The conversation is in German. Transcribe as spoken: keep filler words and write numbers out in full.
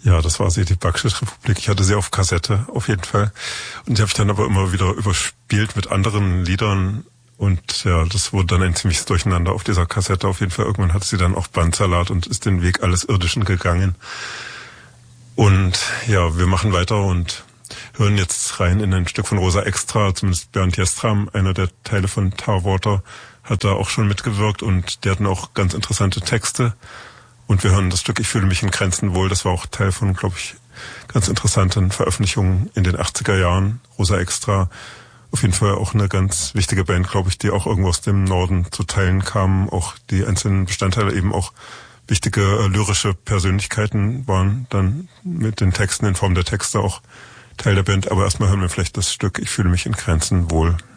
Ja, das war sie, die Bakšiš-Republik. Ich hatte sie auf Kassette, auf jeden Fall. Und die habe ich dann aber immer wieder überspielt mit anderen Liedern. Und ja, das wurde dann ein ziemliches Durcheinander auf dieser Kassette. Auf jeden Fall, irgendwann hatte sie dann auch Bandsalat und ist den Weg alles Irdischen gegangen. Und ja, wir machen weiter und hören jetzt rein in ein Stück von Rosa Extra. Zumindest Bernd Jestram, einer der Teile von Tar Water, hat da auch schon mitgewirkt und der hatten auch ganz interessante Texte. Und wir hören das Stück Ich fühle mich in Grenzen wohl. Das war auch Teil von, glaube ich, ganz interessanten Veröffentlichungen in den achtziger Jahren. Rosa Extra, auf jeden Fall auch eine ganz wichtige Band, glaube ich, die auch irgendwo aus dem Norden zu Teilen kam. Auch die einzelnen Bestandteile eben auch wichtige äh, lyrische Persönlichkeiten waren dann mit den Texten in Form der Texte auch Teil der Band. Aber erstmal hören wir vielleicht das Stück Ich fühle mich in Grenzen wohl.